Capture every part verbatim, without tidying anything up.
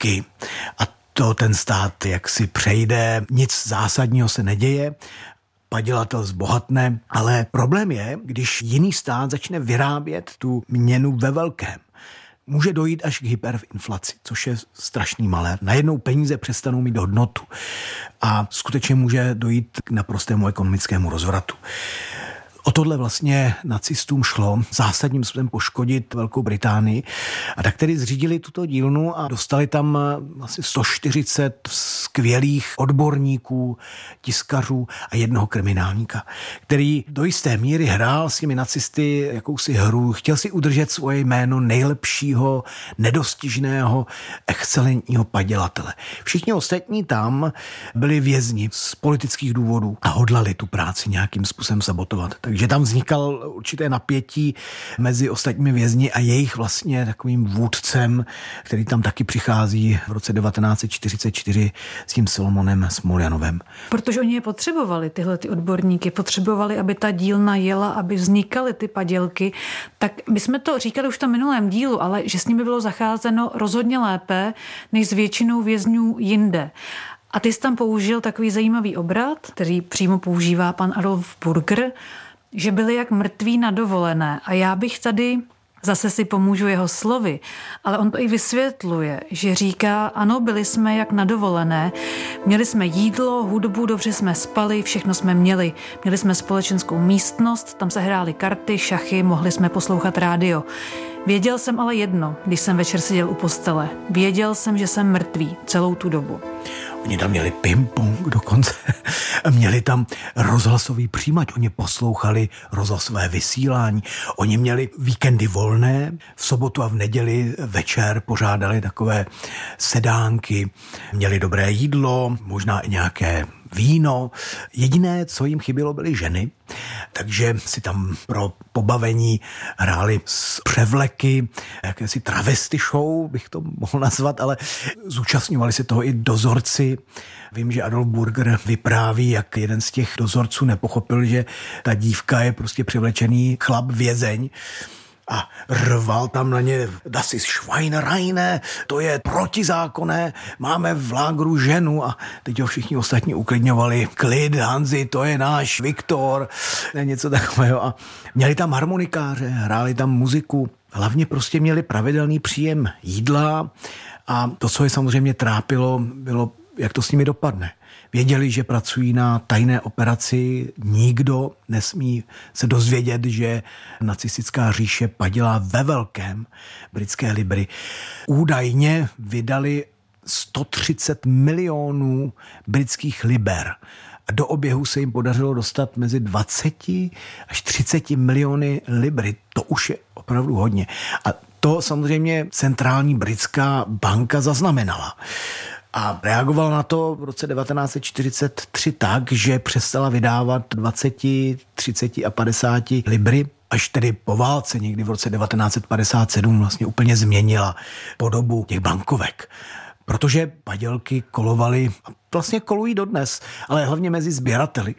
roky a to ten stát jak si přejde, nic zásadního se neděje, padělatel zbohatne, ale problém je, když jiný stát začne vyrábět tu měnu ve velkém. Může dojít až k hyperinflaci, což je strašný malér. Najednou peníze přestanou mít hodnotu a skutečně může dojít k naprostému ekonomickému rozvratu. O tohle vlastně nacistům šlo zásadním způsobem poškodit Velkou Británii a tak tedy zřídili tuto dílnu a dostali tam asi sto čtyřicet skvělých odborníků, tiskařů a jednoho kriminálníka, který do jisté míry hrál s těmi nacisty jakousi hru, chtěl si udržet svoje jméno nejlepšího, nedostižného, excelentního padělatele. Všichni ostatní tam byli vězni z politických důvodů a hodlali tu práci nějakým způsobem sabotovat. Takže tam vznikal určité napětí mezi ostatními vězni a jejich vlastně takovým vůdcem, který tam taky přichází v roce devatenáct set čtyřicet čtyři s tím Solomonem Smoljanovem. Protože oni je potřebovali, tyhle ty odborníky, potřebovali, aby ta dílna jela, aby vznikaly ty padělky. Tak my jsme to říkali už v tom minulém dílu, ale že s nimi bylo zacházeno rozhodně lépe než s většinou vězňů jinde. A ty jsi tam použil takový zajímavý obrat, který přímo používá pan Adolf Burger, že byli jak mrtví na dovolené. A já bych tady, zase si pomůžu jeho slovy, ale on to i vysvětluje, že říká, ano, byli jsme jak na dovolené, měli jsme jídlo, hudbu, dobře jsme spali, všechno jsme měli. Měli jsme společenskou místnost, tam se hrály karty, šachy, mohli jsme poslouchat rádio. Věděl jsem ale jedno, když jsem večer seděl u postele. Věděl jsem, že jsem mrtvý celou tu dobu. Oni tam měli ping-pong dokonce. Měli tam rozhlasový přijímač. Oni poslouchali rozhlasové vysílání. Oni měli víkendy volné. V sobotu a v neděli večer pořádali takové sedánky. Měli dobré jídlo, možná i nějaké víno. Jediné, co jim chybělo, byly ženy. Takže si tam pro pobavení hráli s převleky, jakési travesty show, bych to mohl nazvat, ale zúčastňovali se toho i dozorci. Vím, že Adolf Burger vypráví, jak jeden z těch dozorců nepochopil, že ta dívka je prostě převlečený chlap vězeň, a rval tam na ně, das ist Schweinereine, to je protizákonné, máme v lágru ženu a teď ho všichni ostatní uklidňovali, klid Hanzi, to je náš Viktor, něco takového a měli tam harmonikáře, hráli tam muziku, hlavně prostě měli pravidelný příjem jídla a to, co je samozřejmě trápilo, bylo, jak to s nimi dopadne. Věděli, že pracují na tajné operaci, nikdo nesmí se dozvědět, že nacistická říše padělá ve velkém britské libry. Údajně vydali sto třicet milionů britských liber. A do oběhu se jim podařilo dostat mezi dvacet až třicet miliony libry. To už je opravdu hodně. A to samozřejmě centrální britská banka zaznamenala. A reagovala na to v roce devatenáct set čtyřicet tři tak, že přestala vydávat dvacet, třicet a padesát libry, až tedy po válce někdy v roce devatenáct set padesát sedm vlastně úplně změnila podobu těch bankovek. Protože padělky kolovaly, vlastně kolují dodnes, ale hlavně mezi sběrateli.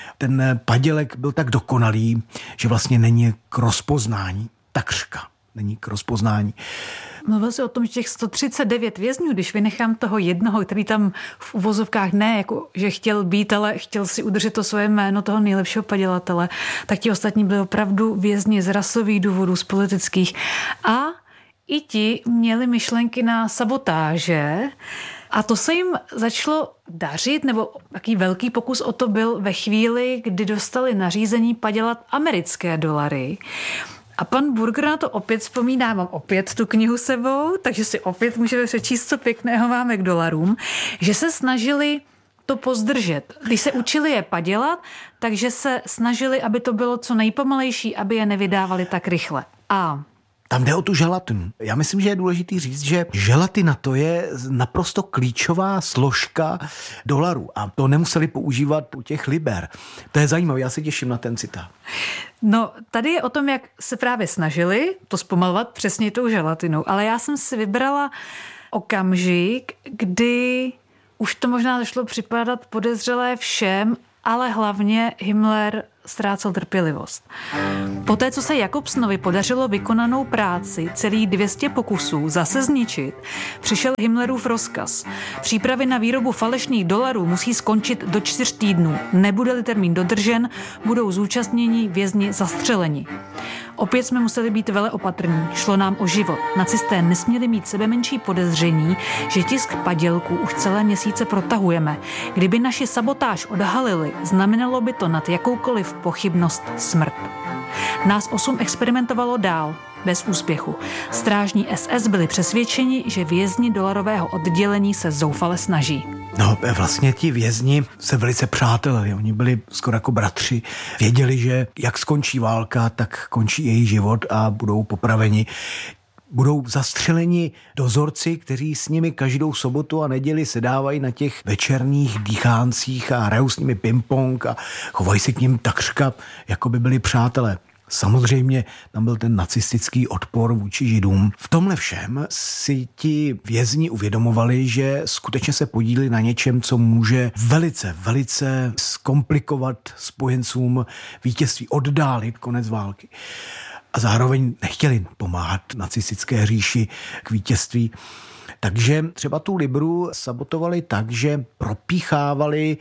Ten padělek byl tak dokonalý, že vlastně není k rozpoznání, takřka není k rozpoznání. Mluvil jsi o tom, že těch sto třicet devět vězňů, když vynechám toho jednoho, který tam v uvozovkách ne, jako že chtěl být, ale chtěl si udržet to svoje jméno toho nejlepšího padělatele, tak ti ostatní byli opravdu vězni z rasových důvodů, z politických. A i ti měli myšlenky na sabotáže a to se jim začalo dařit, nebo taký velký pokus o to byl ve chvíli, kdy dostali nařízení padělat americké dolary. A pan Burger na to opět vzpomíná, mám opět tu knihu sebou, takže si opět můžeme přečíst, co pěkného máme k dolarům, že se snažili to pozdržet. Když se učili je padělat, takže se snažili, aby to bylo co nejpomalejší, aby je nevydávali tak rychle. A tam jde o tu želatinu. Já myslím, že je důležitý říct, že želatina to je naprosto klíčová složka dolarů a to nemuseli používat u těch liber. To je zajímavé, já se těším na ten citát. No, tady je o tom, jak se právě snažili to zpomalovat přesně tou želatinou, ale já jsem si vybrala okamžik, kdy už to možná začalo připadat podezřelé všem ale hlavně Himmler ztrácel trpělivost. Poté, co se Jakobsnovi podařilo vykonanou práci celých dvě stě pokusů zase zničit, přišel Himmlerův rozkaz. Přípravy na výrobu falešných dolarů musí skončit do čtyř týdnů. Nebude-li termín dodržen, budou zúčastnění vězni zastřeleni. Opět jsme museli být veleopatrní, šlo nám o život. Nacisté nesměli mít sebemenší podezření, že tisk padělků už celé měsíce protahujeme. Kdyby naši sabotáž odhalili, znamenalo by to nad jakoukoliv pochybnost smrt. Nás osm experimentovalo dál, bez úspěchu. Strážní es es byli přesvědčeni, že vězni dolarového oddělení se zoufale snaží. No, vlastně ti vězni se velice přátelili, oni byli skoro jako bratři. Věděli, že jak skončí válka, tak končí její život a budou popraveni. Budou zastřeleni dozorci, kteří s nimi každou sobotu a neděli sedávají na těch večerních dýcháncích a hrajou s nimi ping-pong a chovají se k nim takřka, jako by byli přátelé. Samozřejmě tam byl ten nacistický odpor vůči Židům. V tomhle všem si ti vězni uvědomovali, že skutečně se podílí na něčem, co může velice, velice zkomplikovat spojencům vítězství, oddálit konec války. A zároveň nechtěli pomáhat nacistické říši k vítězství. Takže třeba tu libru sabotovali tak, že propíchávali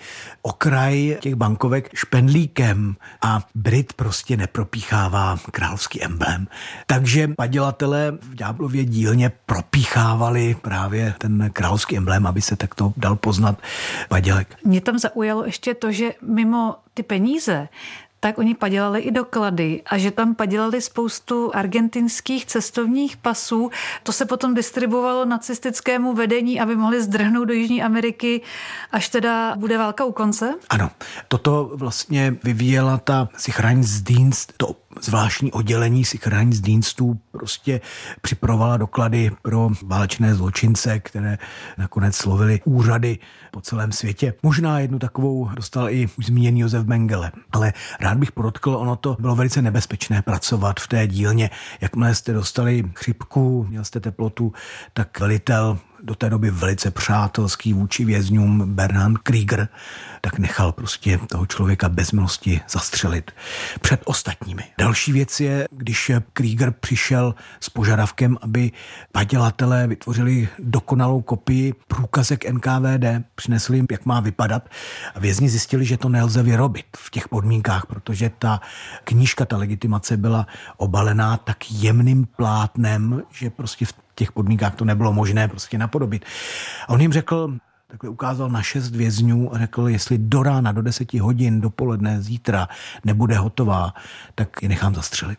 okraj těch bankovek špendlíkem a Brit prostě nepropíchává královský emblém. Takže padělatelé v Ďáblově dílně propíchávali právě ten královský emblém, aby se takto dal poznat padělek. Mě tam zaujalo ještě to, že mimo ty peníze tak oni padělali i doklady a že tam padělali spoustu argentinských cestovních pasů. To se potom distribuovalo nacistickému vedení, aby mohli zdrhnout do Jižní Ameriky, až teda bude válka u konce? Ano, toto vlastně vyvíjela ta Sicherheitsdienst, to zvláštní oddělení Sicherheitsdienstů prostě připravovala doklady pro válečné zločince, které nakonec slovily úřady po celém světě. Možná jednu takovou dostal i už zmíněný Josef Mengele, ale rád bych podotkl, ono to bylo velice nebezpečné pracovat v té dílně. Jakmile jste dostali chřipku, měl jste teplotu, tak velitel do té doby velice přátelský vůči vězňům Bernhard Krieger, tak nechal prostě toho člověka bez milosti zastřelit před ostatními. Další věc je, když Krieger přišel s požadavkem, aby padělatelé vytvořili dokonalou kopii průkazek N K V D, přinesli jim, jak má vypadat a vězni zjistili, že to nelze vyrobit v těch podmínkách, protože ta knížka, ta legitimace byla obalená tak jemným plátnem, že prostě v těch podmínkách to nebylo možné prostě napodobit. A on jim řekl, takhle ukázal na šest vězňů a řekl, jestli do rána, do deseti hodin, dopoledne, zítra nebude hotová, tak ji nechám zastřelit.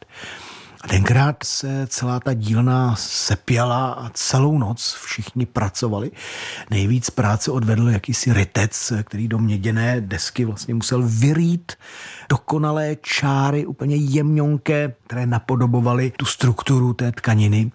A tenkrát se celá ta dílna sepěla a celou noc všichni pracovali. Nejvíc práce odvedl jakýsi rytec, který do měděné desky vlastně musel vyrýt dokonalé čáry, úplně jemňonké, které napodobovaly tu strukturu té tkaniny.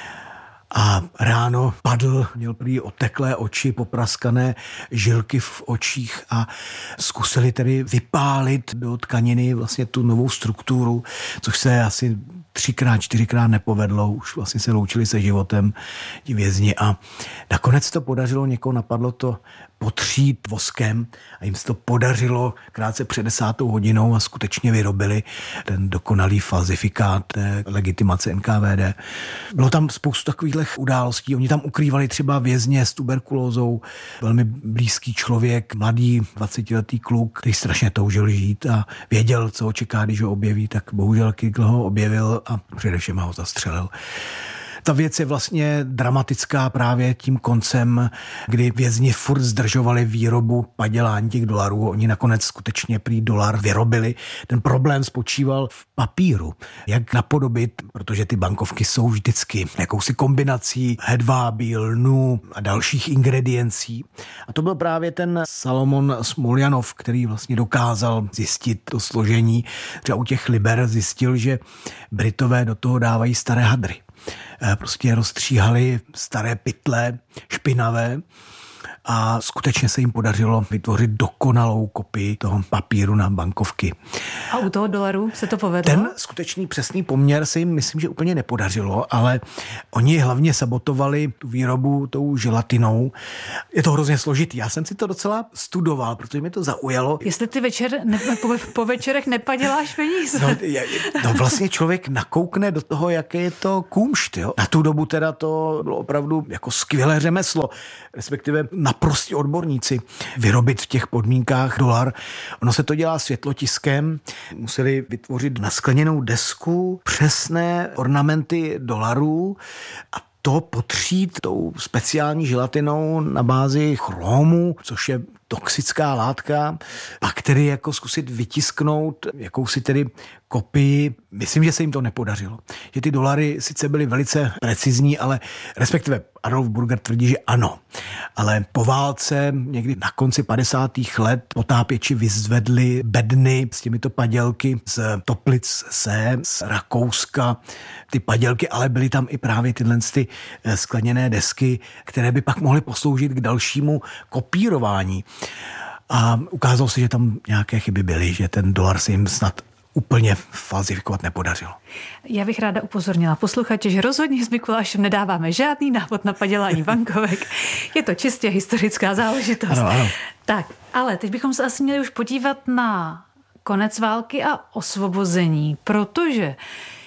A ráno padl, měl prý oteklé oči, popraskané žilky v očích a zkusili tedy vypálit do tkaniny vlastně tu novou strukturu, což se asi třikrát, čtyřikrát nepovedlo, už vlastně se loučili se životem ti vězni a nakonec to podařilo, někoho napadlo to potřít voskem a jim se to podařilo krátce před desátou hodinou a skutečně vyrobili ten dokonalý falzifikát té legitimace N K V D. Bylo tam spoustu takových událostí, oni tam ukrývali třeba vězně s tuberkulózou, velmi blízký člověk, mladý dvacetiletý kluk, který strašně toužil žít a věděl, co ho čeká, když ho objeví, tak bohužel Kigl ho objevil a především ho zastřelil. Ta věc je vlastně dramatická právě tím koncem, kdy vězni furt zdržovali výrobu padělání těch dolarů. Oni nakonec skutečně prý dolar vyrobili. Ten problém spočíval v papíru. Jak napodobit, protože ty bankovky jsou vždycky jakousi kombinací hedvábí, lnu a dalších ingrediencí. A to byl právě ten Salomon Smoljanov, který vlastně dokázal zjistit to složení. Třeba u těch liber zjistil, že Britové do toho dávají staré hadry. Prostě rozstříhali staré pytle, špinavé a skutečně se jim podařilo vytvořit dokonalou kopii toho papíru na bankovky. A u toho dolaru se to povedlo? Ten skutečný přesný poměr se jim, myslím, že úplně nepodařilo, ale oni hlavně sabotovali tu výrobu tou želatinou. Je to hrozně složitý. Já jsem si to docela studoval, protože mě to zaujalo. Jestli ty večer ne, po, po večerech nepaděláš peníze. No, je, no vlastně člověk nakoukne do toho, jaké je to kůmšt. Jo? Na tu dobu teda to bylo opravdu jako skvělé řemeslo, respektive naprostí odborníci vyrobit v těch podmínkách dolar. Ono se to dělá světlotiskem. Museli vytvořit na skleněnou desku přesné ornamenty dolarů a to potřít tou speciální želatinou na bázi chromu, což je toxická látka, pak tedy jako zkusit vytisknout jakousi tedy kopii. Myslím, že se jim to nepodařilo. Že ty dolary sice byly velice precizní, ale respektive Adolf Burger tvrdí, že ano. Ale po válce někdy na konci padesátých let potápěči vyzvedli bedny s těmito padělky z Toplic se, z Rakouska. Ty padělky, ale byly tam i právě tyhle ty skleněné desky, které by pak mohly posloužit k dalšímu kopírování. A ukázalo se, že tam nějaké chyby byly, že ten dolar se jim snad úplně falzifikovat nepodařilo. Já bych ráda upozornila posluchače, že rozhodně s Mikulášem nedáváme žádný návod na padělání bankovek. Je to čistě historická záležitost. Ano, ano. Tak, ale teď bychom se asi měli už podívat na konec války a osvobození, protože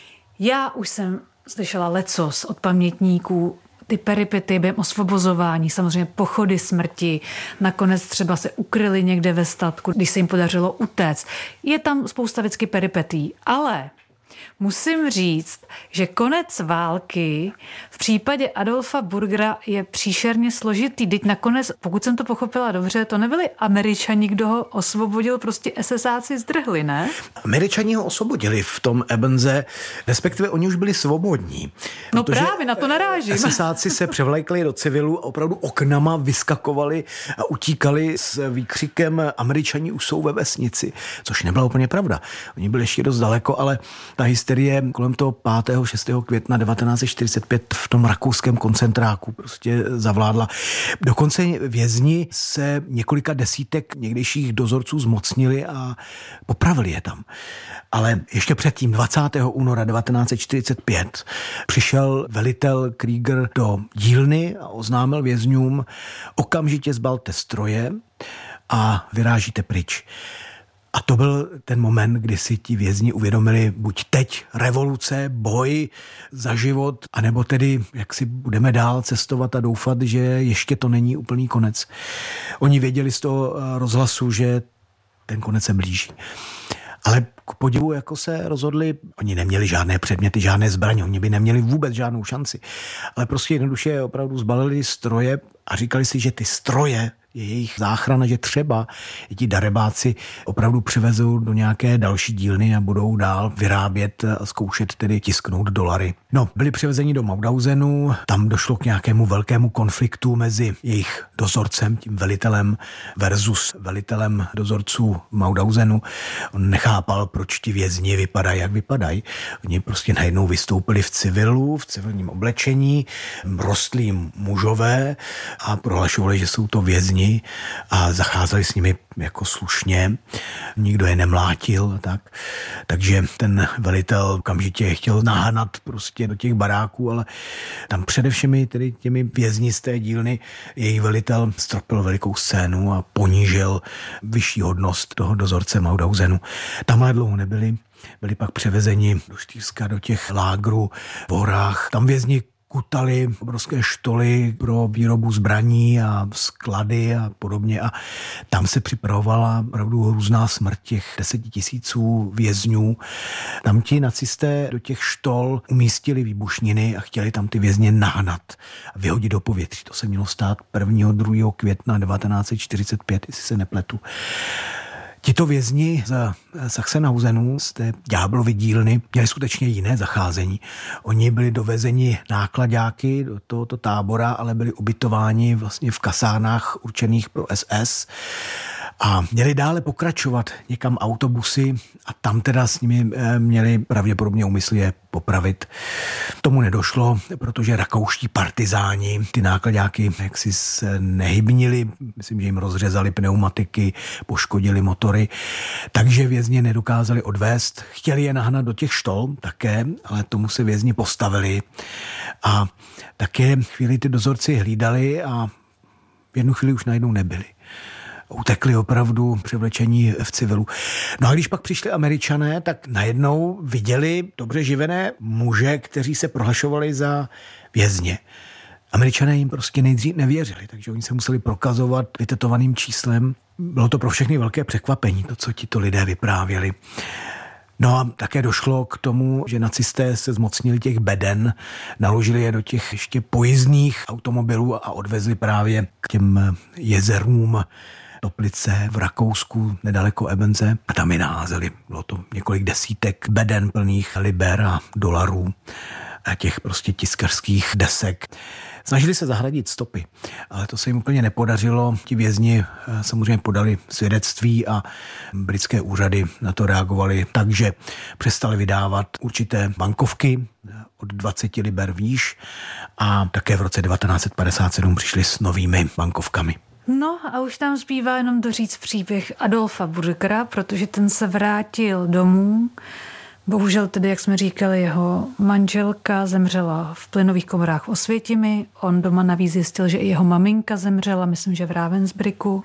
já už jsem slyšela lecos od pamětníků, ty peripety během osvobozování, samozřejmě pochody smrti, nakonec třeba se ukryli někde ve statku, když se jim podařilo utéct. Je tam spousta vždycky peripetí, ale musím říct, že konec války v případě Adolfa Burgera je příšerně složitý. Teď nakonec, pokud jsem to pochopila dobře, to nebyli Američani, kdo ho osvobodil, prostě esesáci zdrhli, ne? Američani ho osvobodili v tom Ebenze, respektive oni už byli svobodní. No právě, na to narážím. Esesáci se převlékli do civilu a opravdu oknama vyskakovali a utíkali s výkřikem Američani už jsou ve vesnici, což nebyla úplně pravda. Oni byli ještě dost daleko, ale ta hysterie kolem toho pátého šestého května devatenáct set čtyřicet pět v tom rakouském koncentráku prostě zavládla. Dokonce vězni se několika desítek někdejších dozorců zmocnili a popravili je tam. Ale ještě předtím, dvacátého února devatenáct set čtyřicet pět, přišel velitel Krieger do dílny a oznámil vězňům: okamžitě zbalte stroje a vyrážíte pryč. A to byl ten moment, kdy si ti vězni uvědomili, buď teď revoluce, boj za život, anebo tedy, jak si budeme dál cestovat a doufat, že ještě to není úplný konec. Oni věděli z toho rozhlasu, že ten konec se blíží. Ale k podivu jako se rozhodli, oni neměli žádné předměty, žádné zbraně, oni by neměli vůbec žádnou šanci. Ale prostě jednoduše opravdu zbalili stroje a říkali si, že ty stroje je jejich záchrana, že třeba ti darebáci opravdu přivezou do nějaké další dílny a budou dál vyrábět a zkoušet tedy tisknout dolary. No, byli přivezeni do Mauthausenu, tam došlo k nějakému velkému konfliktu mezi jejich dozorcem, tím velitelem versus velitelem dozorců Mauthausenu. On nechápal, proč ti vězni vypadají, jak vypadají. Oni prostě najednou vystoupili v civilu, v civilním oblečení, rostlí mužové a prohlašovali, že jsou to vězni a zacházeli s nimi jako slušně. Nikdo je nemlátil a tak. Takže ten velitel okamžitě chtěl nahnat prostě do těch baráků, ale tam především tedy těmi vězni z té dílny její velitel stropil velikou scénu a ponížil vyšší hodnost toho dozorce Mauthausenu. Tamhle dlouho nebyli. Byli pak převezeni do Štýrska, do těch lágrů v horách. Tam vězni kutali obrovské štoly pro výrobu zbraní a sklady a podobně a tam se připravovala opravdu hrůzná smrt těch deseti tisíců vězňů. Tam ti nacisté do těch štol umístili výbušniny a chtěli tam ty vězně nahnat a vyhodit do povětří. To se mělo stát prvního druhého května devatenáct set čtyřicet pět, jestli se nepletu. Tito vězni z Sachsenhausenu, z té ďáblovy dílny, měli skutečně jiné zacházení. Oni byli dovezeni nákladáky do tohoto tábora, ale byli ubytováni vlastně v kasárnách určených pro S S. A měli dále pokračovat někam autobusy a tam teda s nimi měli pravděpodobně úmysl je popravit. Tomu nedošlo, protože rakouští partizáni ty nákladáky jaksi se nehybnili, myslím, že jim rozřezali pneumatiky, poškodili motory, takže vězni nedokázali odvést. Chtěli je nahnat do těch štol také, ale tomu se vězni postavili a také chvíli ty dozorci hlídali a v jednu chvíli už najednou nebyli. Utekli opravdu převlečení v civilu. No a když pak přišli Američané, tak najednou viděli dobře živené muže, kteří se prohlašovali za vězně. Američané jim prostě nejdřív nevěřili, takže oni se museli prokazovat vytetovaným číslem. Bylo to pro všechny velké překvapení, to, co tito lidé vyprávěli. No a také došlo k tomu, že nacisté se zmocnili těch beden, naložili je do těch ještě pojízdných automobilů a odvezli právě k těm jezerům Toplice v Rakousku, nedaleko Ebence, a tam je naházeli. Bylo to několik desítek beden plných liber a dolarů a těch prostě tiskařských desek. Snažili se zahradit stopy, ale to se jim úplně nepodařilo. Ti vězni samozřejmě podali svědectví a britské úřady na to reagovali, takže přestali vydávat určité bankovky od dvacet liber výš a také v roce devatenáct set padesát sedm přišli s novými bankovkami. No a už tam zbývá jenom doříct příběh Adolfa Burgera, protože ten se vrátil domů. Bohužel tedy, jak jsme říkali, jeho manželka zemřela v plynových komorách v Osvětimi. On doma navíc zjistil, že i jeho maminka zemřela, myslím, že v Ravensbrücku.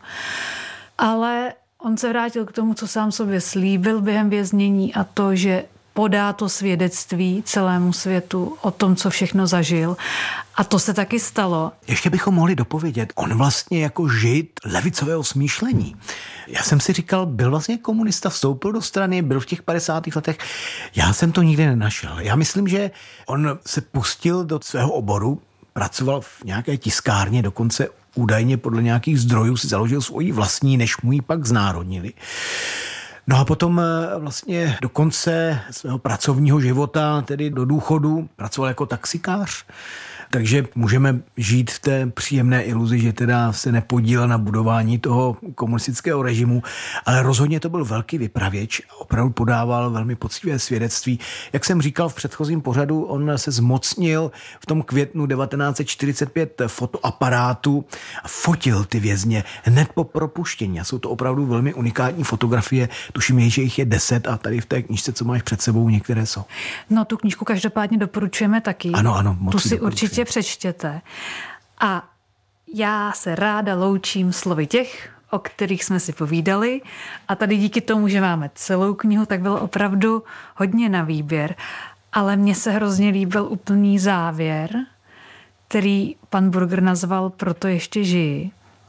Ale on se vrátil k tomu, co sám sobě slíbil během věznění, a to, že podá to svědectví celému světu o tom, co všechno zažil. A to se taky stalo. Ještě bychom mohli dopovědět, on vlastně jako žid levicového smýšlení. Já jsem si říkal, byl vlastně komunista, vstoupil do strany, byl v těch padesátých letech. Já jsem to nikdy nenašel. Já myslím, že on se pustil do svého oboru, pracoval v nějaké tiskárně, dokonce údajně podle nějakých zdrojů si založil svoji vlastní, než mu ji pak znárodnili. No a potom vlastně do konce svého pracovního života, tedy do důchodu, pracoval jako taxikář. Takže můžeme žít v té příjemné iluzi, že teda se nepodílel na budování toho komunistického režimu, ale rozhodně to byl velký vypravěč a opravdu podával velmi poctivé svědectví. Jak jsem říkal v předchozím pořadu, on se zmocnil v tom květnu devatenáct set čtyřicet pět fotoaparátu a fotil ty vězně hned po propuštění. A jsou to opravdu velmi unikátní fotografie. Tuším, že jich je deset a tady v té knížce, co máš před sebou, některé jsou. No, tu knížku každopádně doporučujeme taky. Ano, ano, moc tu si určitě přečtěte. A já se ráda loučím slovy těch, o kterých jsme si povídali, a tady díky tomu, že máme celou knihu, tak bylo opravdu hodně na výběr, ale mně se hrozně líbil úplný závěr, který pan Burger nazval Proto ještě žiji.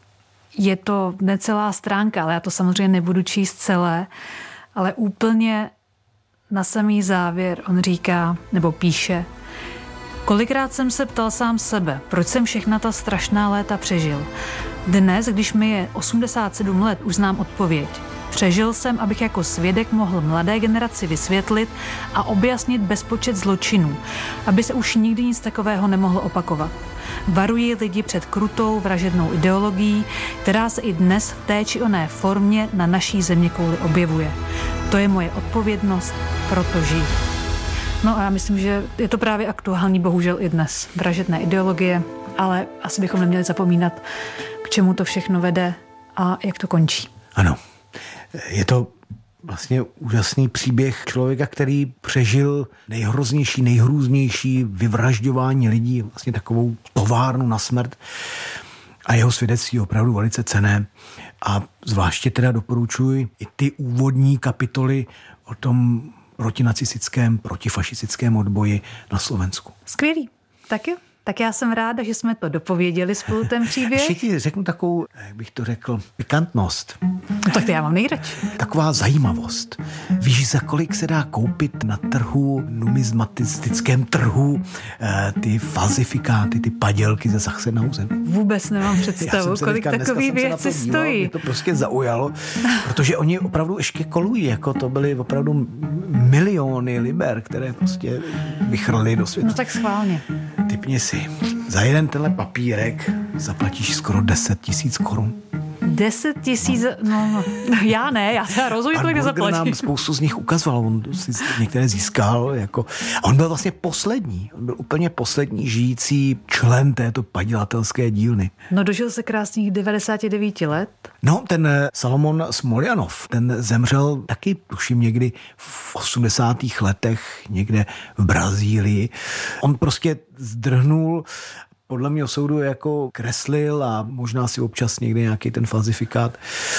Je to necelá stránka, ale já to samozřejmě nebudu číst celé, ale úplně na samý závěr on říká, nebo píše: kolikrát jsem se ptal sám sebe, proč jsem všechna ta strašná léta přežil. Dnes, když mi je osmdesát sedm let, už znám odpověď. Přežil jsem, abych jako svědek mohl mladé generaci vysvětlit a objasnit bezpočet zločinů, aby se už nikdy nic takového nemohlo opakovat. Varuji lidi před krutou vražednou ideologií, která se i dnes v té či oné formě na naší zeměkouli objevuje. To je moje odpovědnost, proto žiji. No a já myslím, že je to právě aktuální, bohužel i dnes. Vražedné ideologie, ale asi bychom neměli zapomínat, k čemu to všechno vede a jak to končí. Ano, je to vlastně úžasný příběh člověka, který přežil nejhroznější, nejhrůznější vyvražďování lidí, vlastně takovou továrnu na smrt, a jeho svědectví je opravdu velice cenné. A zvláště teda doporučuji i ty úvodní kapitoly o tom protinacistickém, protifašistickém odboji na Slovensku. Skvělý. Tak jo. Tak já jsem ráda, že jsme to dopověděli spolu ten příběh. Ještě ti řeknu takovou, jak bych to řekl, pikantnost. No tak to já mám nejradši. Taková zajímavost. Víš, za kolik se dá koupit na trhu, numizmatistickém trhu, ty falzifikáty, ty padělky ze Sachsenhausen? Vůbec nemám představu, kolik takový věci stojí. Mě to prostě zaujalo, protože oni opravdu ještě kolují, jako to byly opravdu miliony liber, které prostě vychrly do světa. No tak schválně. Typni si, za jeden tenhle papírek zaplatíš skoro deset tisíc korun. Deset tisíc, no, já ne, já teda rozhodně to nezaplatím. nám spoustu z nich ukazoval, on si některé získal, jako, a on byl vlastně poslední, on byl úplně poslední žijící člen této padělatelské dílny. No dožil se krásných devadesáti devíti let. No, ten Salomon Smoljanov, ten zemřel taky, tuším, někdy v osmdesátých letech, někde v Brazílii. On prostě zdrhnul, podle mého soudu jako kreslil a možná si občas někdy nějaký ten falzifikát.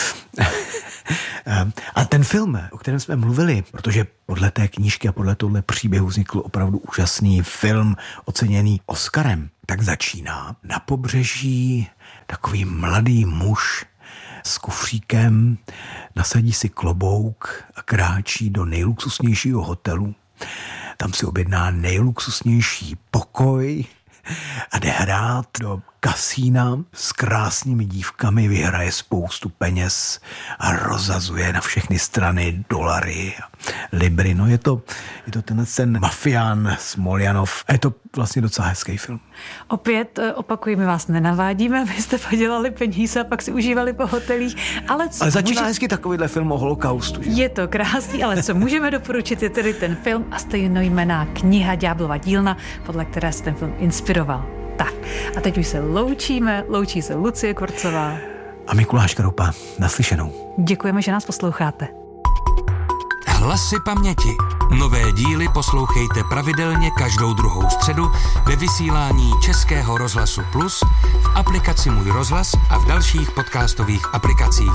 A ten film, o kterém jsme mluvili, protože podle té knížky a podle tohle příběhu vznikl opravdu úžasný film, oceněný Oscarem, tak začíná na pobřeží takový mladý muž s kufříkem, nasadí si klobouk a kráčí do nejluxusnějšího hotelu. Tam si objedná nejluxusnější pokoj a jde hrát do kasína s krásnými dívkami, vyhraje spoustu peněz a rozazuje na všechny strany dolary a libry. No je to, je to tenhle ten mafián Smoljanov a je to vlastně docela hezký film. Opět opakuji, my vás nenavádíme, abyste podělali peníze a pak si užívali po hotelích, ale co Ale začíná může... hezky takovýhle film o holokaustu. Že? Je to krásný, ale co můžeme doporučit je tedy ten film a stejnojmenná kniha Ďáblova dílna, podle které se ten film inspiroval. Tak, a teď už se loučíme, loučí se Lucie Kvorcová a Mikuláš Kroupa. Naslyšenou. Děkujeme, že nás posloucháte. Hlasy paměti. Nové díly poslouchejte pravidelně každou druhou středu ve vysílání Českého rozhlasu Plus, v aplikaci Můj rozhlas a v dalších podcastových aplikacích.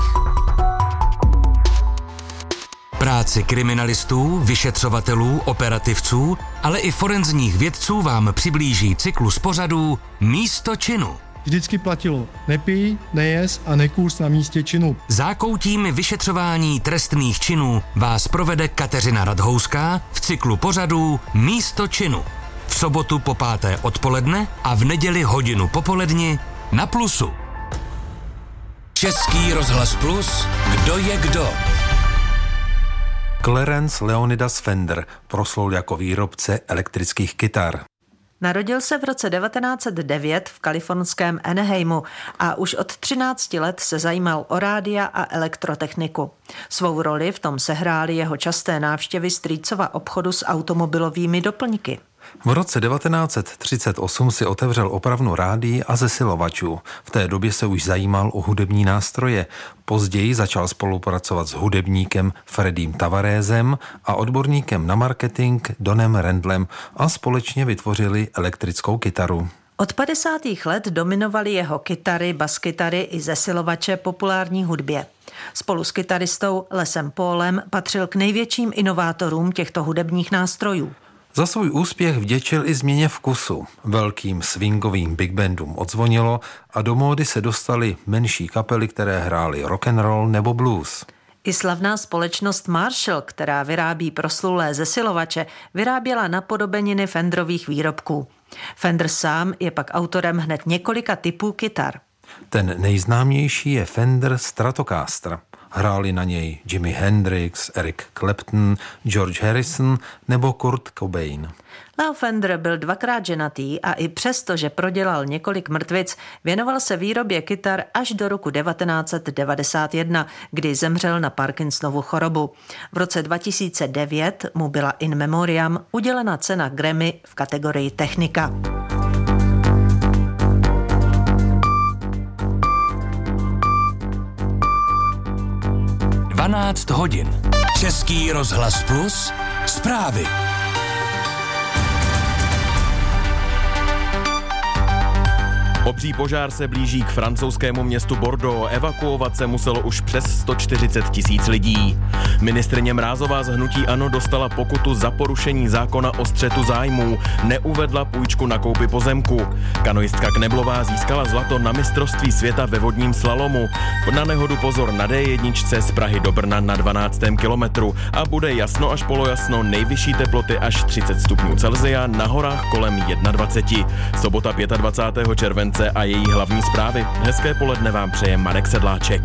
Práci kriminalistů, vyšetřovatelů, operativců, ale i forenzních vědců vám přiblíží cyklus pořadů Místo činu. Vždycky platilo nepij, nejez a nekůř na místě činu. Zákoutím vyšetřování trestných činů vás provede Kateřina Radhouská v cyklu pořadů Místo činu. V sobotu po páté odpoledne a v neděli hodinu popoledni na Plusu. Český rozhlas Plus, kdo je kdo? Clarence Leonidas Fender proslul jako výrobce elektrických kytar. Narodil se v roce devatenáct set devět v kalifornském Anaheimu a už od třinácti let se zajímal o rádia a elektrotechniku. Svou roli v tom sehrály jeho časté návštěvy strýcova obchodu s automobilovými doplňky. V roce devatenáct set třicet osm si otevřel opravnu rádií a zesilovačů. V té době se už zajímal o hudební nástroje. Později začal spolupracovat s hudebníkem Freddiem Tavaresem a odborníkem na marketing Donem Randlem a společně vytvořili elektrickou kytaru. Od padesátých let dominovaly jeho kytary, baskytary i zesilovače populární hudbě. Spolu s kytaristou Lesem Paulem patřil k největším inovátorům těchto hudebních nástrojů. Za svůj úspěch vděčil i změně vkusu. Velkým swingovým big bandům odzvonilo a do módy se dostaly menší kapely, které hrály rock and roll nebo blues. I slavná společnost Marshall, která vyrábí proslulé zesilovače, vyráběla napodobeniny Fenderových výrobků. Fender sám je pak autorem hned několika typů kytar. Ten nejznámější je Fender Stratocaster. Hráli na něj Jimi Hendrix, Eric Clapton, George Harrison nebo Kurt Cobain. Leo Fender byl dvakrát ženatý a i přesto, že prodělal několik mrtvic, věnoval se výrobě kytar až do roku devatenáct set devadesát jedna, kdy zemřel na Parkinsonovu chorobu. V roce dva tisíce devět mu byla in memoriam udělena cena Grammy v kategorii technika. dvanáct hodin. Český rozhlas Plus, zprávy. Obří požár se blíží k francouzskému městu Bordeaux. Evakuovat se muselo už přes sto čtyřicet tisíc lidí. Ministryně Mrázová z hnutí ANO dostala pokutu za porušení zákona o střetu zájmů. Neuvedla půjčku na koupi pozemku. Kanoistka Kneblová získala zlato na mistrovství světa ve vodním slalomu. Na nehodu pozor na dé jedna z Prahy do Brna na dvanáctém kilometru. A bude jasno až polojasno, nejvyšší teploty až třicet stupňů Celsia, na horách kolem dvacet jedna. Sobota dvacátého pátého července a její hlavní zprávy. Hezké poledne vám přeje Marek Sedláček.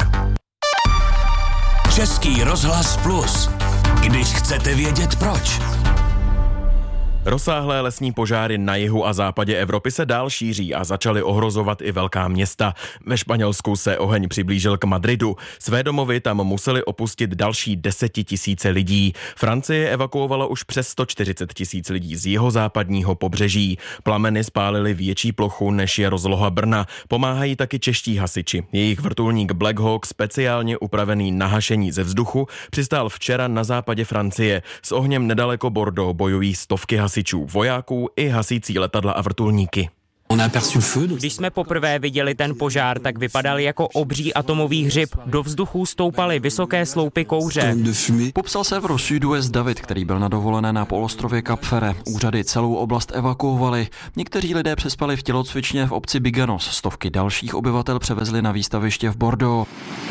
Český rozhlas Plus. Když chcete vědět proč. Rozsáhlé lesní požáry na jihu a západě Evropy se dál šíří a začaly ohrozovat i velká města. Ve Španělsku se oheň přiblížil k Madridu. Své domovy tam museli opustit další desetitisíce lidí. Francie evakuovala už přes sto čtyřicet tisíc lidí z jihozápadního pobřeží. Plameny spálily větší plochu, než je rozloha Brna. Pomáhají taky čeští hasiči. Jejich vrtulník Black Hawk, speciálně upravený na hašení ze vzduchu, přistál včera na západě Francie. S ohněm nedaleko Bordeaux bojují stovky hasičů. vojáků i hasící letadla a vrtulníky. Když jsme poprvé viděli ten požár, tak vypadal jako obří atomový hřib. Do vzduchu stoupaly vysoké sloupy kouře. Popsal Severu Sud-Ouest David, který byl na dovolené na poloostrově Cap Ferret. Úřady celou oblast evakuovali. Někteří lidé přespali v tělocvičně v obci Biganos. Stovky dalších obyvatel převezli na výstaviště v Bordeaux.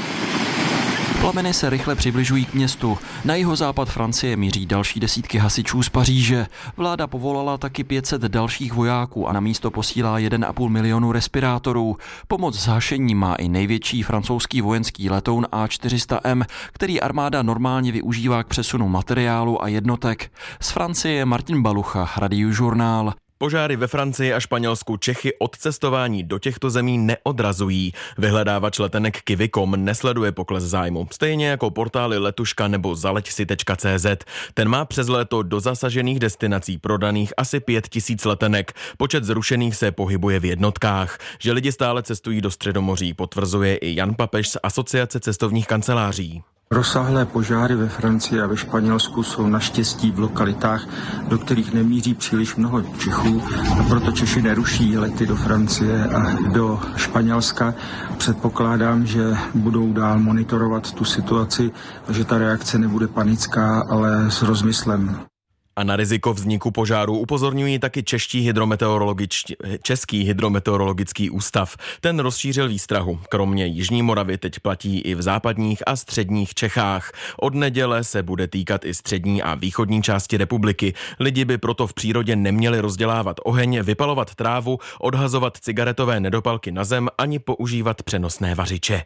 Plameny se rychle přibližují k městu. Na jihozápad Francie míří další desítky hasičů z Paříže. Vláda povolala taky pět set dalších vojáků a na místo posílá jeden a půl milionu respirátorů. Pomoc s hašením má i největší francouzský vojenský letoun A čtyři sta M, který armáda normálně využívá k přesunu materiálu a jednotek. Z Francie je Martin Balucha, Radiožurnál. Požáry ve Francii a Španělsku Čechy od cestování do těchto zemí neodrazují. Vyhledávač letenek Kiwi tečka com nesleduje pokles zájmu, stejně jako portály Letuška nebo zaleť si tečka cé zet. Ten má přes léto do zasažených destinací prodaných asi pět tisíc letenek. Počet zrušených se pohybuje v jednotkách. Že lidi stále cestují do Středomoří, potvrzuje i Jan Papež z Asociace cestovních kanceláří. Rozsáhlé požáry ve Francii a ve Španělsku jsou naštěstí v lokalitách, do kterých nemíří příliš mnoho Čechů, a proto Češi neruší lety do Francie a do Španělska. Předpokládám, že budou dál monitorovat tu situaci, že ta reakce nebude panická, ale s rozmyslem. A na riziko vzniku požáru upozorňují taky čeští hydrometeorologičtí, Český hydrometeorologický ústav. Ten rozšířil výstrahu. Kromě Jižní Moravy teď platí i v západních a středních Čechách. Od neděle se bude týkat i střední a východní části republiky. Lidi by proto v přírodě neměli rozdělávat oheň, vypalovat trávu, odhazovat cigaretové nedopalky na zem ani používat přenosné vařiče.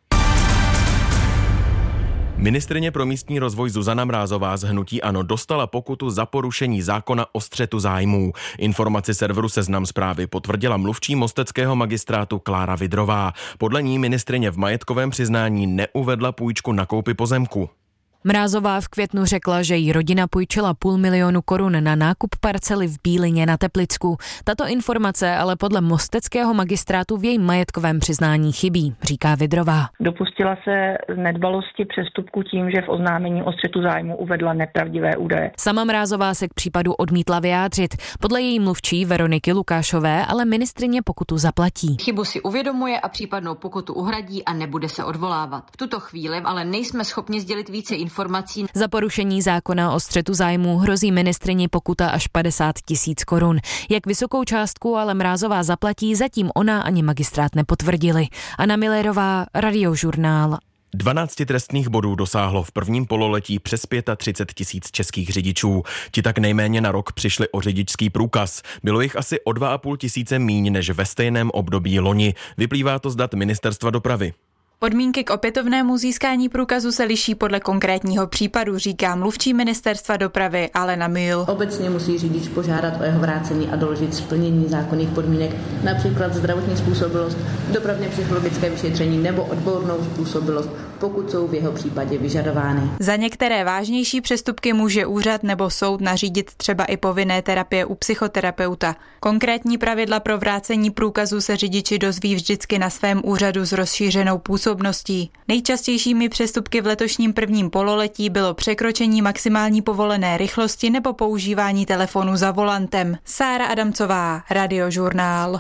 Ministryně pro místní rozvoj Zuzana Mrázová z hnutí ANO dostala pokutu za porušení zákona o střetu zájmů. Informaci serveru Seznam Zprávy potvrdila mluvčí mosteckého magistrátu Klára Vidrová. Podle ní ministryně v majetkovém přiznání neuvedla půjčku na koupi pozemku. Mrázová v květnu řekla, že jí rodina půjčila půl milionu korun na nákup parcely v Bílině na Teplicku. Tato informace ale podle mosteckého magistrátu v jejím majetkovém přiznání chybí, říká Vidrová. Dopustila se nedbalosti přestupku tím, že v oznámení o střetu zájmu uvedla nepravdivé údaje. Sama Mrázová se k případu odmítla vyjádřit. Podle její mluvčí Veroniky Lukášové ale ministryně pokutu zaplatí. Chybu si uvědomuje a případnou pokutu uhradí a nebude se odvolávat. V tuto chvíli ale nejsme schopni sdělit více informací. Informací. Za porušení zákona o střetu zájmů hrozí ministryni pokuta až padesát tisíc korun. Jak vysokou částku ale Mrázová zaplatí, zatím ona ani magistrát nepotvrdili. Anna Millerová, Radiožurnál. dvanáct trestných bodů dosáhlo v prvním pololetí přes třicet pět tisíc českých řidičů. Ti tak nejméně na rok přišli o řidičský průkaz. Bylo jich asi o dva a půl tisíce míň než ve stejném období loni. Vyplývá to z dat Ministerstva dopravy. Podmínky k opětovnému získání průkazu se liší podle konkrétního případu, říká mluvčí Ministerstva dopravy Alena Mühl. Obecně musí řidič požádat o jeho vrácení a doložit splnění zákonných podmínek, například zdravotní způsobilost, dopravně psychologické vyšetření nebo odbornou způsobilost, pokud jsou v jeho případě vyžadovány. Za některé vážnější přestupky může úřad nebo soud nařídit třeba i povinné terapie u psychoterapeuta. Konkrétní pravidla pro vrácení průkazu se řidiči dozví vždycky na svém úřadu s rozšířenou působností. Nejčastějšími přestupky v letošním prvním pololetí bylo překročení maximální povolené rychlosti nebo používání telefonu za volantem. Sára Adamcová, Radiožurnál.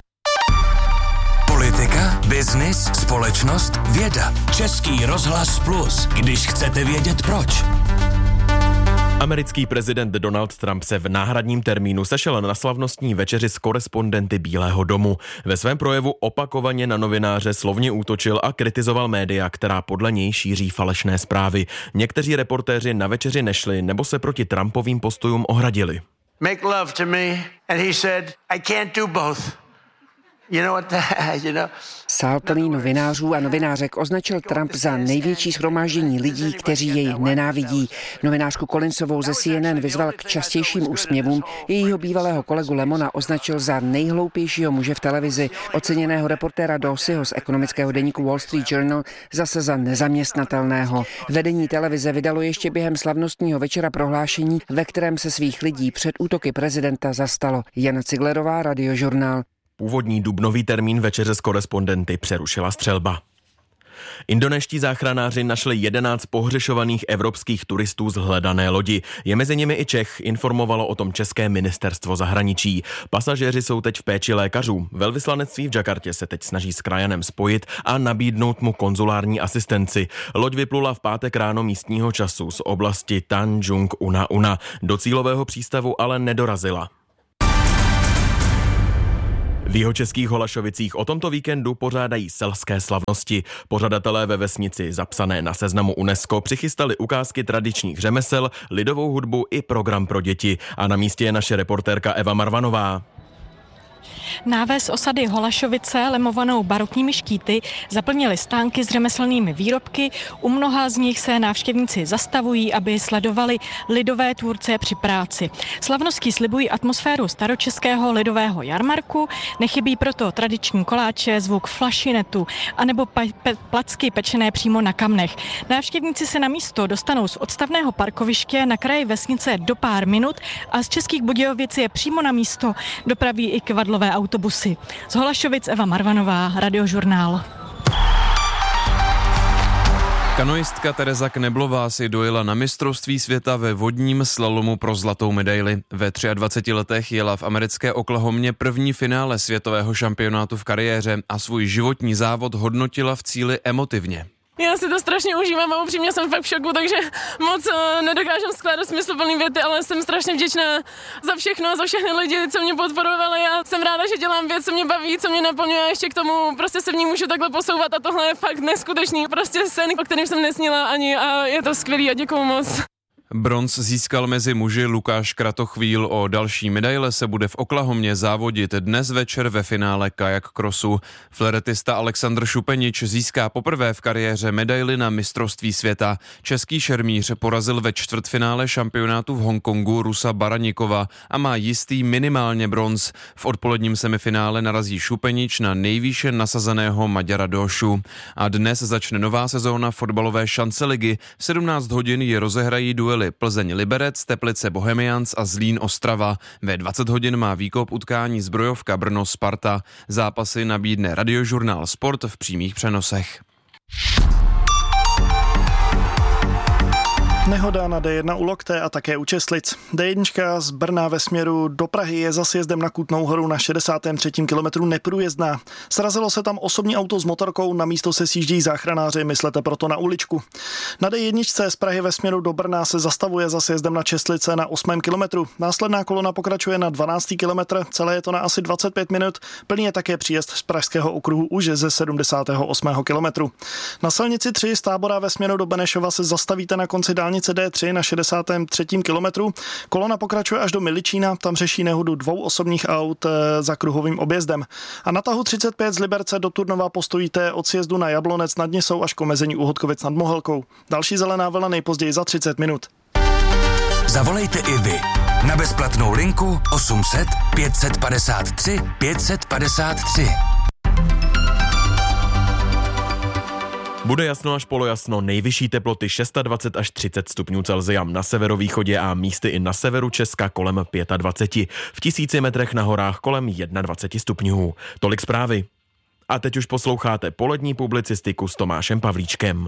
Politika, biznis, společnost, věda. Český rozhlas Plus, když chcete vědět proč. Americký prezident Donald Trump se v náhradním termínu sešel na slavnostní večeři s korespondenty Bílého domu. Ve svém projevu opakovaně na novináře slovně útočil a kritizoval média, která podle něj šíří falešné zprávy. Někteří reportéři na večeři nešli nebo se proti Trumpovým postojům ohradili. Make love to me and he said I can't do both. Sál plný novinářů a novinářek označil Trump za největší shromáždění lidí, kteří jej nenávidí. Novinářku Collinsovou ze C N N vyzval k častějším úsměvům, jejího bývalého kolegu Lemona označil za nejhloupějšího muže v televizi, oceněného reportéra Dawseyho z ekonomického deníku Wall Street Journal zase za nezaměstnatelného. Vedení televize vydalo ještě během slavnostního večera prohlášení, ve kterém se svých lidí před útoky prezidenta zastalo. Jana Ciglerová, Radiožurnál. Původní dubnový termín večeře s korespondenty přerušila střelba. Indonéští záchranáři našli jedenáct pohřešovaných evropských turistů z hledané lodi. Je mezi nimi i Čech, informovalo o tom české ministerstvo zahraničí. Pasažéři jsou teď v péči lékařů. Velvyslanectví v Jakartě se teď snaží s krajanem spojit a nabídnout mu konzulární asistenci. Loď vyplula v pátek ráno místního času z oblasti Tanjung Una Una. Do cílového přístavu ale nedorazila. V jihočeských Holašovicích o tomto víkendu pořádají selské slavnosti. Pořadatelé ve vesnici, zapsané na seznamu UNESCO, přichystali ukázky tradičních řemesel, lidovou hudbu i program pro děti. A na místě je naše reportérka Eva Marvanová. Náves osady Holašovice, lemovanou barokními štíty, zaplnili stánky s řemeslnými výrobky. U mnoha z nich se návštěvníci zastavují, aby sledovali lidové tvůrce při práci. Slavnosti slibují atmosféru staročeského lidového jarmarku, nechybí proto tradiční koláče, zvuk flašinetu anebo pa- pe- placky pečené přímo na kamnech. Návštěvníci se na místo dostanou z odstavného parkoviště na kraji vesnice do pár minut a z Českých Budějovic je přímo na místo dopraví i kvadlové autobusy. Z Holašovic Eva Marvanová, Radiožurnál. Kanoistka Tereza Kneblová si dojela na mistrovství světa ve vodním slalomu pro zlatou medaili. Ve dvaceti třech letech jela v americké Oklahomě první finále světového šampionátu v kariéře a svůj životní závod hodnotila v cíli emotivně. Já si to strašně užívám a upřímně jsem fakt v šoku, takže moc uh, nedokážem skládat smysluplný věty, ale jsem strašně vděčná za všechno a za všechny lidi, co mě podporovali. Já jsem ráda, že dělám věc, co mě baví, co mě naplňuje a ještě k tomu prostě se v ní můžu takhle posouvat a tohle je fakt neskutečný, prostě sen, o kterém jsem nesnila ani a je to skvělý a děkuju moc. Bronz získal mezi muži Lukáš Kratochvíl. O další medaile se bude v Oklahomě závodit dnes večer ve finále kajak crossu. Fleretista Aleksandr Šupenič získá poprvé v kariéře medaili na mistrovství světa. Český šermíř porazil ve čtvrtfinále šampionátu v Hongkongu Rusa Baranikova a má jistý minimálně bronz. V odpoledním semifinále narazí Šupenič na nejvýše nasazeného Maďara Došu. A dnes začne nová sezóna fotbalové šanceligy. V sedmnáct hodin je rozehrají duely Plzeň Liberec, Teplice Bohemians a Zlín Ostrava. Ve dvacet hodin má výkop utkání Zbrojovka Brno Sparta. Zápasy nabídne Radiožurnál Sport v přímých přenosech. Nehoda na D jedna u Lokté a také u Česlic. D jedna z Brna ve směru do Prahy je za sjezdem na Kutnou Horu na šedesátém třetím kilometru neprůjezdná. Srazilo se tam osobní auto s motorkou, na místo se sjíždí záchranáři, myslete proto na uličku. Na D jedna z Prahy ve směru do Brna se zastavuje za sjezdem na Česlice na osmém kilometru. Následná kolona pokračuje na dvanáctý kilometr, celé je to na asi dvacet pět minut. Plný je také příjezd z pražského okruhu už ze sedmdesátého osmého kilometru. Na silnici tři z Tábora ve směru do Benešova se zastavíte na konci dálnice D tři na šedesátém třetím kilometru. Kolona pokračuje až do Miličína, tam řeší nehodu dvou osobních aut za kruhovým objezdem. A na tahu třicet pět z Liberce do Turnova postojíte od sjezdu na Jablonec nad Nisou až k omezení u Hodkovic nad Mohelkou. Další zelená vlna nejpozději za třicet minut. Zavolejte i vy na bezplatnou linku osm set pět set padesát tři pět set padesát tři. Bude jasno až polojasno, nejvyšší teploty dvacet šest až třicet stupňů Celsia, na severovýchodě a místy i na severu Česka kolem dvacet pět. V tisíci metrech na horách kolem dvacet jedna stupňů. Tolik zprávy. A teď už posloucháte polední publicistiku s Tomášem Pavlíčkem.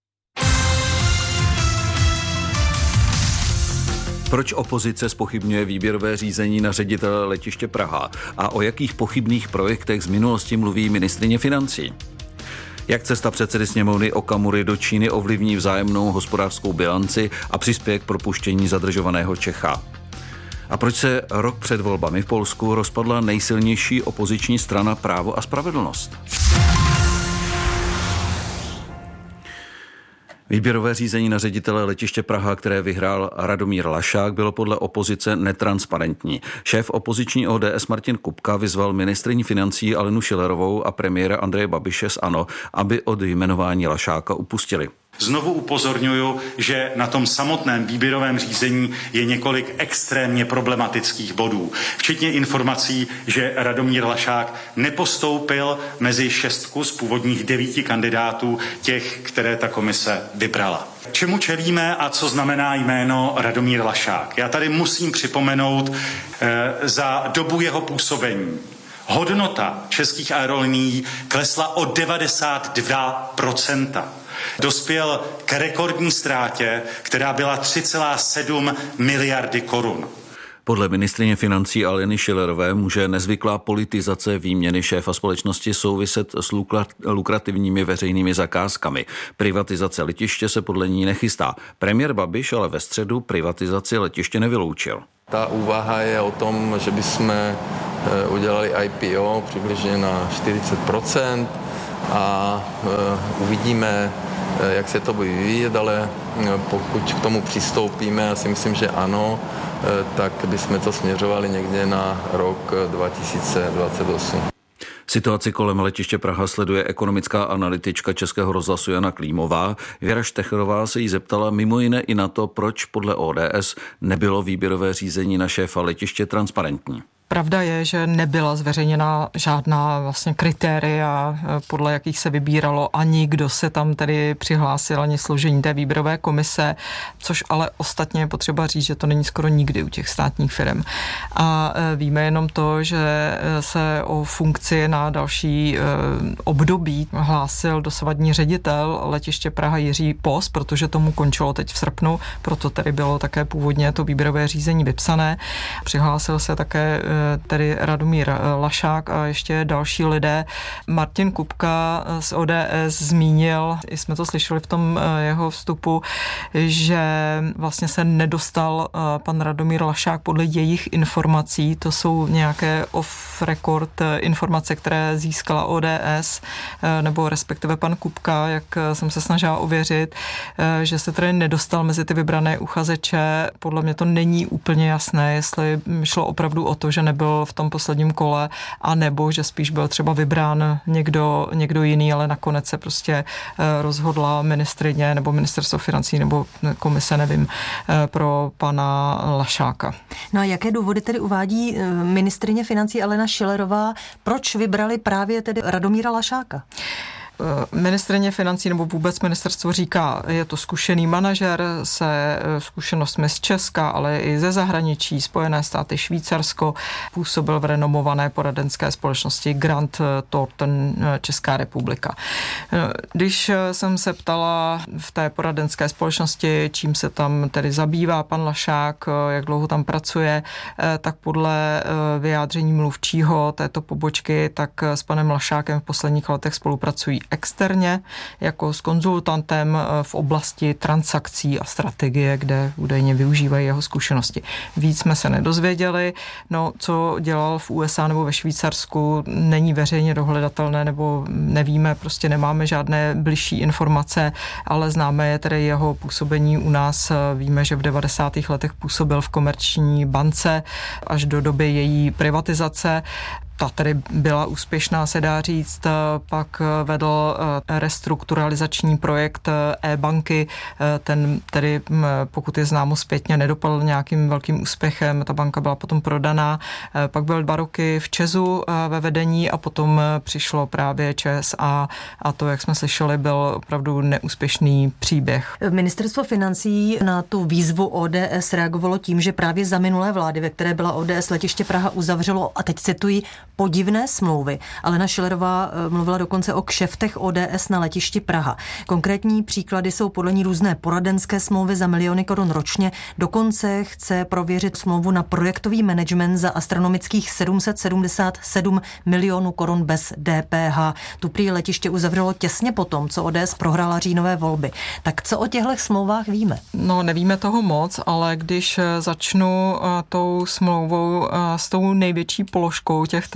Proč opozice zpochybňuje výběrové řízení na ředitele letiště Praha a o jakých pochybných projektech z minulosti mluví ministryně financí? Jak cesta předsedy sněmovny Okamury do Číny ovlivní vzájemnou hospodářskou bilanci a přispěje k propuštění zadržovaného Čecha? A proč se rok před volbami v Polsku rozpadla nejsilnější opoziční strana Právo a spravedlnost? Výběrové řízení na ředitele letiště Praha, které vyhrál Radomír Lašák, bylo podle opozice netransparentní. Šéf opoziční O D S Martin Kupka vyzval ministryni financí Alenu Schillerovou a premiéra Andreje Babiše z ANO, aby od jmenování Lašáka upustili. Znovu upozorňuju, že na tom samotném výběrovém řízení je několik extrémně problematických bodů, včetně informací, že Radomír Lašák nepostoupil mezi šestku z původních devíti kandidátů těch, které ta komise vybrala. Čemu čelíme a co znamená jméno Radomír Lašák? Já tady musím připomenout eh, za dobu jeho působení. Hodnota českých aerolinií klesla o devadesát dva procent. Dospěl k rekordní ztrátě, která byla tři celé sedm miliardy korun. Podle ministryně financí Aleny Schillerové může nezvyklá politizace výměny šéfa společnosti souviset s lukrativními veřejnými zakázkami. Privatizace letiště se podle ní nechystá. Premiér Babiš ale ve středu privatizaci letiště nevyloučil. Ta úvaha je o tom, že bychom udělali I P O přibližně na čtyřicet procent a uvidíme, jak se to bude vyvíjet, ale pokud k tomu přistoupíme, já si myslím, že ano, tak bychom to směřovali někde na rok dva tisíce dvacet osm. Situaci kolem letiště Praha sleduje ekonomická analytička Českého rozhlasu Jana Klímová. Věra Štechrová se jí zeptala mimo jiné i na to, proč podle O D S nebylo výběrové řízení na šéfa letiště transparentní. Pravda je, že nebyla zveřejněna žádná vlastně kritéria, podle jakých se vybíralo, ani kdo se tam tedy přihlásil, ani složení té výběrové komise, což ale ostatně je potřeba říct, že to není skoro nikdy u těch státních firm. A víme jenom to, že se o funkci na další období hlásil dosavadní ředitel letiště Praha Jiří Pos, protože tomu končilo teď v srpnu, proto tedy bylo také původně to výběrové řízení vypsané. Přihlásil se také tedy Radomír Lašák a ještě další lidé. Martin Kupka z O D S zmínil, i jsme to slyšeli v tom jeho vstupu, že vlastně se nedostal pan Radomír Lašák podle jejich informací. To jsou nějaké off-record informace, které získala O D S, nebo respektive pan Kupka, jak jsem se snažila ověřit, že se tedy nedostal mezi ty vybrané uchazeče. Podle mě to není úplně jasné, jestli šlo opravdu o to, že nebyl v tom posledním kole, a nebo že spíš byl třeba vybrán někdo, někdo jiný, ale nakonec se prostě rozhodla ministryně nebo ministerstvo financí nebo komise, nevím, pro pana Lašáka. No a jaké důvody tedy uvádí ministryně financí Alena Schillerová, proč vybrali právě tedy Radomíra Lašáka? Ministryně financí nebo vůbec ministerstvo říká, je to zkušený manažer se zkušenostmi z Česka, ale i ze zahraničí, Spojené státy, Švýcarsko, působil v renomované poradenské společnosti Grant Thornton Česká republika. Když jsem se ptala v té poradenské společnosti, čím se tam tedy zabývá pan Lašák, jak dlouho tam pracuje, tak podle vyjádření mluvčího této pobočky, tak s panem Lašákem v posledních letech spolupracují externě jako s konzultantem v oblasti transakcí a strategie, kde údajně využívají jeho zkušenosti. Víc jsme se nedozvěděli, no co dělal v U S A nebo ve Švýcarsku, není veřejně dohledatelné, nebo nevíme, prostě nemáme žádné bližší informace, ale známe je tedy jeho působení u nás. Víme, že v devadesátých letech působil v Komerční bance až do doby její privatizace. Ta tedy byla úspěšná, se dá říct, pak vedl restrukturalizační projekt e-banky, ten tedy, pokud je známo zpětně, nedopadl nějakým velkým úspěchem, ta banka byla potom prodaná, pak byl dva roky v Česu ve vedení a potom přišlo právě ČEZ a, a to, jak jsme slyšeli, byl opravdu neúspěšný příběh. Ministerstvo financí na tu výzvu O D S reagovalo tím, že právě za minulé vlády, ve které byla O D S letiště Praha, uzavřelo, a teď cituji, podivné smlouvy. Alena Schillerová mluvila dokonce o kšeftech O D S na letišti Praha. Konkrétní příklady jsou podle ní různé poradenské smlouvy za miliony korun ročně. Dokonce chce prověřit smlouvu na projektový management za astronomických sedm set sedmdesát sedm milionů korun bez D P H. Tu prý letiště uzavřelo těsně potom, co O D S prohrála říjnové volby. Tak co o těchto smlouvách víme? No, nevíme toho moc, ale když začnu tou smlouvou s tou největší položkou těch tedy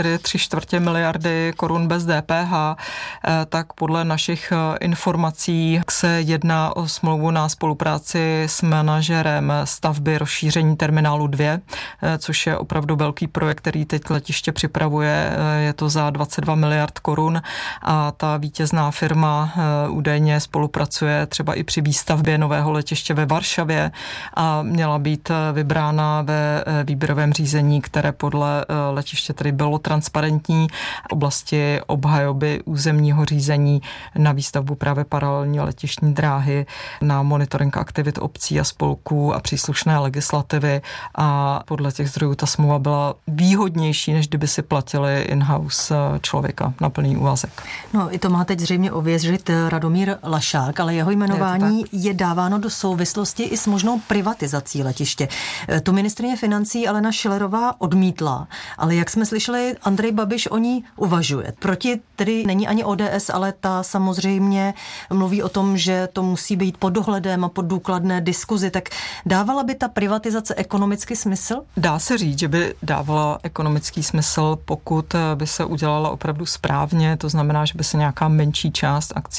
tedy tři čtvrtě miliardy korun bez D P H, tak podle našich informací se jedná o smlouvu na spolupráci s manažerem stavby rozšíření terminálu dva, což je opravdu velký projekt, který teď letiště připravuje. Je to za dvacet dva miliard korun a ta vítězná firma údajně spolupracuje třeba i při výstavbě nového letiště ve Varšavě a měla být vybrána ve výběrovém řízení, které podle letiště tedy bylo transparentní v oblasti obhajoby územního řízení na výstavbu právě paralelní letištní dráhy, na monitoring aktivit obcí a spolků a příslušné legislativy a podle těch zdrojů ta smlouva byla výhodnější, než kdyby si platili in-house člověka na plný úvazek. No i to má teď zřejmě ověřit Radomír Lašák, ale jeho jmenování je, je dáváno do souvislosti i s možnou privatizací letiště. To ministryně financí Alena Schillerová odmítla, ale jak jsme slyšeli, Andrej Babiš o ní uvažuje. Proti tedy není ani O D S, ale ta samozřejmě mluví o tom, že to musí být pod dohledem a pod důkladné diskuzi. Tak dávala by ta privatizace ekonomický smysl? Dá se říct, že by dávala ekonomický smysl, pokud by se udělala opravdu správně, to znamená, že by se nějaká menší část akcí